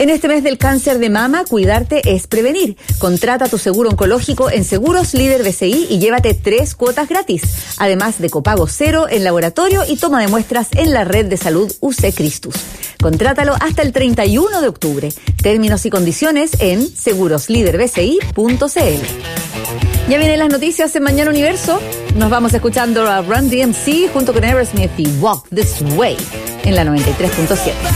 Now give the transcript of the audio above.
En este mes del cáncer de mama, cuidarte es prevenir. Contrata tu seguro oncológico en Seguros Líder BCI y llévate 3 cuotas gratis. Además de copago cero en laboratorio y toma de muestras en la red de salud UC Christus. Contrátalo hasta el 31 de octubre. Términos y condiciones en segurosliderbci.cl. Ya vienen las noticias en Mañana Universo. Nos vamos escuchando a Run DMC junto con Aerosmith y Walk This Way en la 93.7.